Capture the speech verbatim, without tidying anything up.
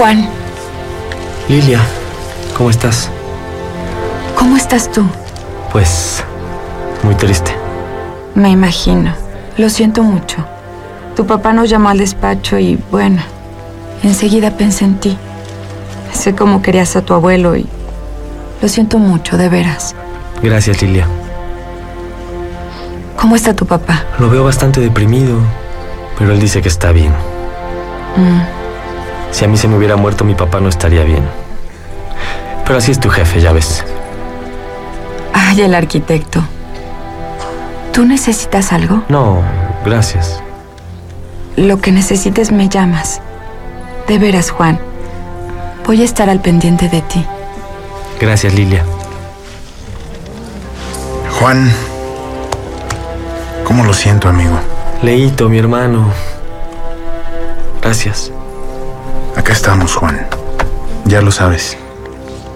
Juan. Lilia, ¿cómo estás? ¿Cómo estás tú? Pues, muy triste. Me imagino. Lo siento mucho. Tu papá nos llamó al despacho y, bueno, enseguida pensé en ti. Sé cómo querías a tu abuelo y lo siento mucho, de veras. Gracias, Lilia. ¿Cómo está tu papá? Lo veo bastante deprimido, pero él dice que está bien. Mm. Si a mí se me hubiera muerto, mi papá no estaría bien. Pero así es tu jefe, ya ves. Ay, el arquitecto. ¿Tú necesitas algo? No, gracias. Lo que necesites me llamas. De veras, Juan. Voy a estar al pendiente de ti. Gracias, Lilia. Juan, ¿cómo lo siento, amigo? Leito, mi hermano. Gracias. Acá estamos, Juan. Ya lo sabes.